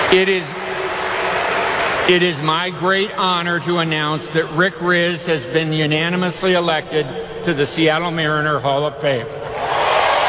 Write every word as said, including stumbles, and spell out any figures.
It is, it is my great honor to announce that Rick Rizzs has been unanimously elected to the Seattle Mariner Hall of Fame.